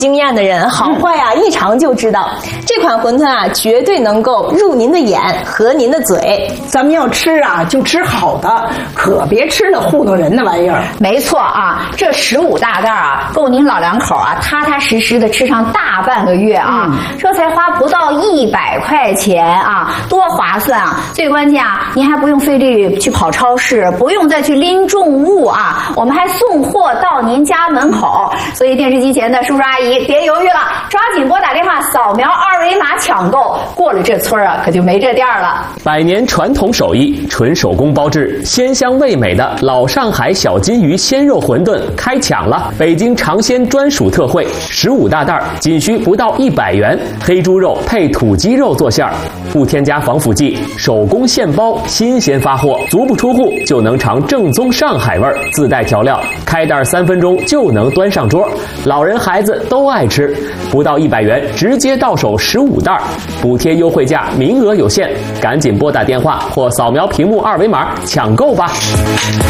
经验的人，好坏啊一尝就知道。这款馄饨啊，绝对能够入您的眼，合您的嘴。 咱们要吃啊，就吃好的，可别吃那糊弄人的玩意儿。 没错啊，这15大袋啊，够您老两口啊踏踏实实的吃上大半个月啊。这才花不到100块钱啊，多划算啊！最关键啊，您还不用费力去跑超市，不用再去拎重物啊，我们还送货到您家门口。所以电视机前的叔叔阿姨别犹豫了，抓紧拨打电话扫描2维码抢购，过了这村啊，可就没这店了。 100年传统手艺，纯手工包制，鲜香味美的老上海小金鱼鲜肉馄饨开抢了！北京尝鲜专属特惠，15大袋，仅需不到100元，黑猪肉配土鸡肉做馅儿，不添加防腐剂，手工现包，新鲜发货，足不出户就能尝正宗上海味儿，自带调料，开袋3分钟就能端上桌，老人孩子都爱吃，不到100元直接到手15袋，补贴优惠价，名额有限，赶紧拨打电话或扫描屏幕2维码抢购吧。